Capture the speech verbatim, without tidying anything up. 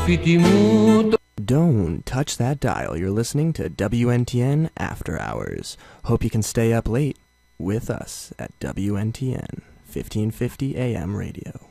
Don't touch that dial. You're listening to W N T N After Hours. Hope you can stay up late with us at W N T N fifteen fifty A M radio.